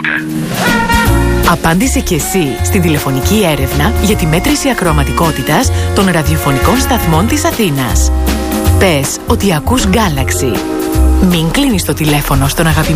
Απάντησε και εσύ στην τηλεφωνική έρευνα για τη μέτρηση ακροαματικότητας των ραδιοφωνικών σταθμών της Αθήνας. Πες ότι ακούς Galaxy. Μην κλείνεις το τηλέφωνο στον αγαπημένο